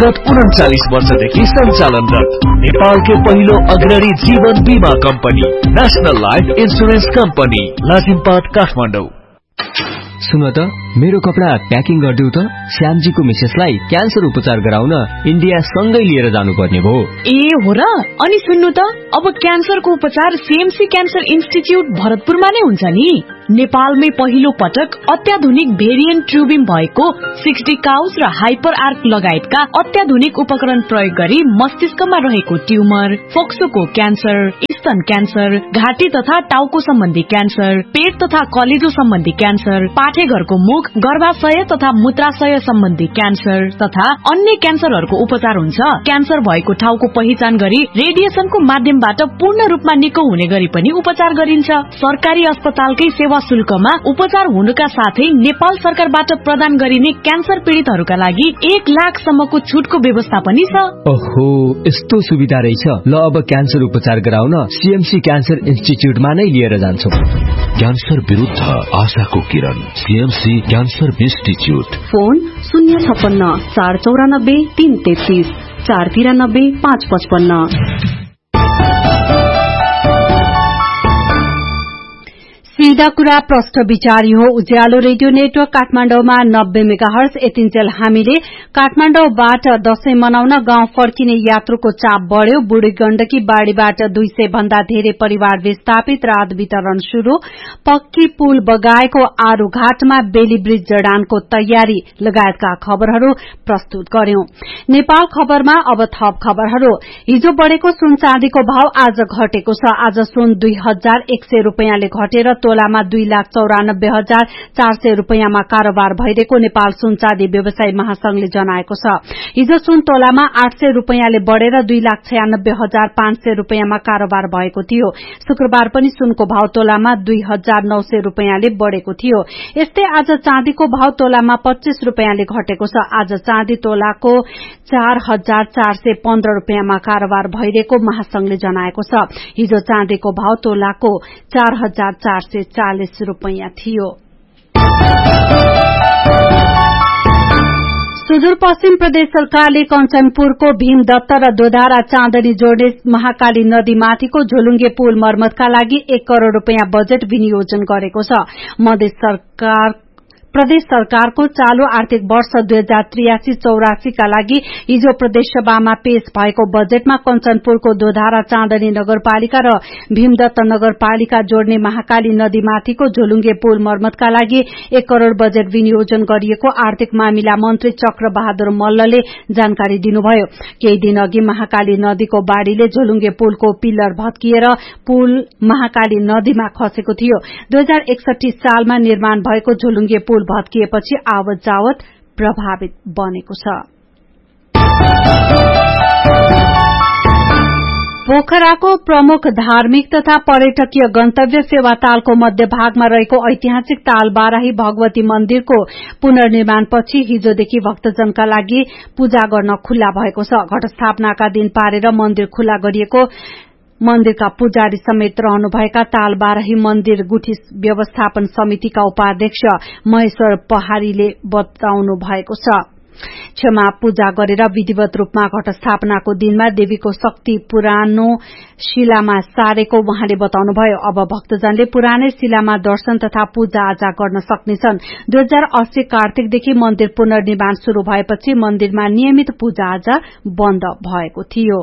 विगत 39 वर्षदेखि सञ्चालनरत नेपालकै पहिलो अग्रणी जीवन बीमा company national life insurance company Lazimpat Kathmandu. सुन त मेरो कपडा प्याकिङ गरिदेऊ त। श्यामजीको मिसेसलाई क्यान्सर उपचार गराउन इन्डिया सँगै लिएर जानुपर्ने भो। ए हो र? अनि सुन्नु त, अब क्यान्सरको उपचार सीएमसी क्यान्सर इन्स्टिट्युट भरतपुरमा नै हुन्छ नि। नेपालमै पहिलो पटक अत्याधुनिक भेरिएन्ट ट्युबिङ भएको 60 काउस र हाइपर आर्क लगायतका अत्याधुनिक उपकरण प्रयोग गरी मस्तिष्कमा रहेको ट्युमर, फोक्सोको क्यान्सर, स्तन क्यान्सर, घाँटी तथा टाउको सम्बन्धी क्यान्सर, पेट तथा कलेजो सम्बन्धी क्यान्सर, पाठेघरको मुख, गर्भाशय तथा मूत्राशय सम्बन्धी क्यान्सर तथा अन्य क्यान्सरहरूको उपचार हुन्छ। क्यान्सर भएको ठाउँको पहिचान गरी रेडिएसनको माध्यमबाट पूर्ण रूपमा निको हुने गरी पनि उपचार गरिन्छ। सरकारी अस्पतालकै सेवा शुल्कमा उपचार हुनुका साथै नेपाल सरकारबाट प्रदान गरिने क्यान्सर पीड़ितहरूका लागि 1 लाख सम्मको छुटको व्यवस्था पनि छ। ओहो, यस्तो सुविधा रहेछ। ल अब क्यान्सर उपचार गराउन सीएमसी क्यान्सर इन्स्टिट्युटमा नै लिएर जान्छौं। क्यान्सर विरुद्ध आशाको किरण, सीएमसी क्यान्सर इन्स्टिट्युट। फोन 056 494 333 493 555। सीधा कुरा प्रष्ट विचार हो। उज्यालो रेडियो नेटवर्क काठमाडौँमा 90 मेगाहर्ज। यतिन्जेल हामीले काठमाडौँबाट दशैं मनाउन गाउँ फर्किने यात्रुको चाप बढ़्यो। बुढी गण्डकी बाढ़ीबाट 200 भन्दा धेरै परिवार विस्थापित, राहत वितरण शुरू, पक्की पुल बगाएको आरू घाटमा बेली ब्रिज जडानको तयारी लगायतका खबरहरू प्रस्तुत गर्यौं। नेपाल खबरमा अब थप खबरहरू। हिजो बढ़ेको सुन चाँदीको भाव आज घटेको छ। आज सुन 2100 रूपियाँले घटेर तोलामा 2,94,400 रूपियाँमा कारोबार भइरहेको नेपाल सुन चाँदी व्यवसायी महासंघले जनाएको छ। हिजो सुन तोलामा 800 रूपियाँले बढ़ेर 2,96,500 रूपियाँमा कारोबार भएको थियो। शुक्रबार पनि सुनको भाव तोलामा 2,900 रूपियाँले बढ़ेको थियो। यस्तै आज चाँदीको भाव तोलामा 25 रूपियाँले घटेको छ। आज चाँदी तोलाको 4,415 रूपियाँमा कारोबार भइरहेको महासंघले जनाएको छ। हिजो चाँदीको भाव तोलाको 4,440 रूपियाँ थियो। सुदूरपश्चिम प्रदेश सरकारले कञ्चनपुरको भीमदत्त र दोधारा चाँदनी जोड्ने महाकाली नदीमाथिको झोलुङ्गे पुल मर्मतका लागि 1 करोड़ रूपियाँ बजेट विनियोजन गरेको छ। प्रदेश सरकारको चालू आर्थिक वर्ष 2083-84 का लागि हिजो प्रदेशसभामा पेश भएको बजेटमा कञ्चनपुरको दोधारा चाँदनी नगरपालिका र भीमदत्त नगरपालिका जोड्ने महाकाली नदीमाथिको झोलुङ्गे पुल मर्मतका लागि 1 करोड़ बजेट विनियोजन गरिएको आर्थिक मामिला मन्त्री चक्र बहादुर मल्लले जानकारी दिनुभयो। केही दिन अघि महाकाली नदीको बाढ़ीले झोलुङ्गे पुलको पिल्लर भत्किएर पुल महाकाली नदीमा खसेको थियो। 2061 सालमा निर्माण भएको झोलुङ्गे पुल भत्किएपछि आवत जावत प्रभावित बनेको छ। पोखराको प्रमुख धार्मिक तथा पर्यटकीय गन्तव्य फेवातालको मध्यभागमा रहेको ऐतिहासिक तालबाराही भगवती मन्दिरको पुनर्निर्माणपछि हिजोदेखि भक्तजनका लागि पूजा गर्न खुल्ला भएको छ। घटस्थापनाका दिन पारेर मन्दिर खुल्ला गरिएको मन्दिरका पुजारी समेत रहनुभएका तालबाराही मन्दिर गुठी व्यवस्थापन समितिका उपाध्यक्ष महेश्वर पहाड़ीले बताउनु भएको छ। क्षमा पूजा गरेर विधिवत रूपमा घटस्थापनाको दिनमा देवीको शक्ति पुरानो शिलामा सारेको उहाँले बताउनुभयो। अब भक्तजनले पुरानै शिलामा दर्शन तथा पूजा आजा गर्न सक्नेछन्। 2080 कार्तिकदेखि मन्दिर पुनर्निर्माण शुरू भएपछि मन्दिरमा नियमित पूजा आजा बन्द भएको थियो।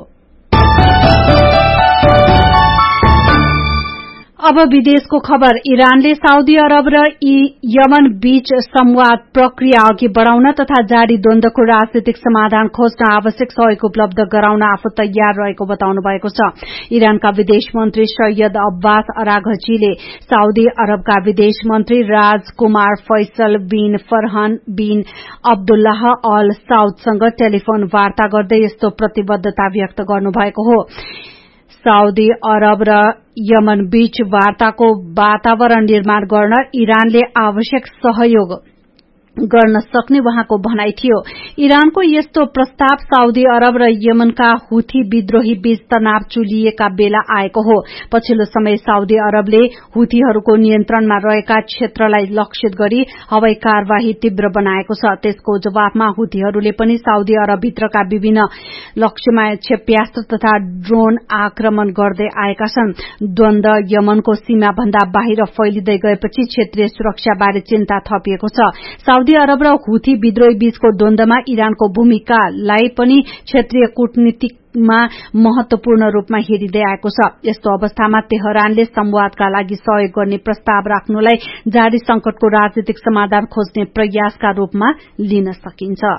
अब विदेशको खबर। इरानले साउदी अरब र यमन बीच संवाद प्रक्रिया अघि बढ़ाउन तथा जारी द्वन्द्वको राजनीतिक समाधान खोज्न आवश्यक सहयोग उपलब्ध गराउन आफू तयार रहेको बताउनु भएको छ। इरानका विदेश मन्त्री सैयद अब्बास अराघचीले साउदी अरबका विदेश मन्त्री राजकुमार फैसल बिन फरहान बिन अब्दुल्लाह अल साउदसँग टेलिफोन वार्ता गर्दै यस्तो प्रतिबद्धता व्यक्त गर्नुभएको हो। साउदी अरब र यमन बीच वार्ताको वातावरण निर्माण गर्न इरानले आवश्यक सहयोग गर्न सक्ने वहाँको भनाइ थियो। इरानको यस्तो प्रस्ताव साउदी अरब र यमनका हुथी विद्रोही बीच तनाव चुलिएका बेला आएको हो। पछिल्लो समय साउदी अरबले हुथीहरूको नियन्त्रणमा रहेका क्षेत्रलाई लक्षित गरी हवाई कार्यवाही तीव्र बनाएको छ। त्यसको जवाफमा हुथीहरूले पनि साउदी अरबभित्रका विभिन्न लक्ष्यमा क्षेप्यास्त्र तथा ड्रोन आक्रमण गर्दै आएका छन्। द्वन्द यमनको सीमा भन्दा बाहिर फैलिँदै गएपछि क्षेत्रीय सुरक्षाबारे चिन्ता थपिएको छ। साउदी अरब र हुथी विद्रोही बीचको द्वन्द्वमा इरानको भूमिकालाई पनि क्षेत्रीय कूटनीतिमा महत्वपूर्ण रूपमा हेरिँदै आएको छ। यस्तो अवस्थामा तेहरानले संवादका लागि सहयोग गर्ने प्रस्ताव राख्नुलाई जारी संकटको राजनीतिक समाधान खोज्ने प्रयासका रूपमा लिन सकिन्छ।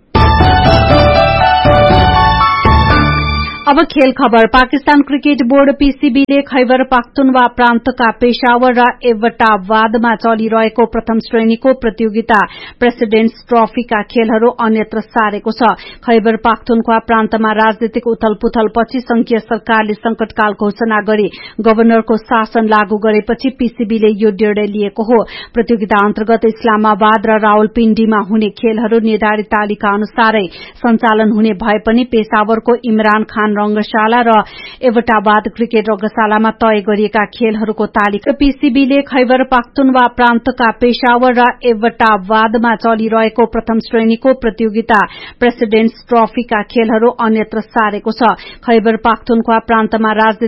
अब खेल खबर। पाकिस्तान क्रिकेट बोर्ड पीसीबीले खैबर पख्तुनवा प्रान्तका पेशावर र एबटाबादमा चलिरहेको प्रथम श्रेणीको प्रतियोगिता प्रेसिडेन्ट्स ट्रफीका खेलहरू अन्यत्र सारेको छ। खैबर पख्तुनख्वा प्रान्तमा राजनीतिक उथलपुथलपछि संघीय सरकारले संकटकाल घोषणा गरी गभर्नरको शासन लागू गरेपछि पीसीबीले यो निर्णय लिएको हो। प्रतियोगिता अन्तर्गत इस्लामाबाद र रावलपिण्डीमा हुने खेलहरू निर्धारित तालिका अनुसारै सञ्चालन हुने भए पनि पेशावरको इमरान खान रंगशाला र एबटाबाद क्रिकेट रंगशालामा तय गरिएका खेलहरूको तालिका पीसीबीले खैबर पख्तुनवा प्रान्तका पेशावर र एबटाबादमा चलिरहेको प्रथम श्रेणीको प्रतियोगिता प्रेसिडेन्ट्स ट्रफीका खेलहरू अन्यत्र सारेको छ। खैबर पख्तुनख्वा प्रान्तमा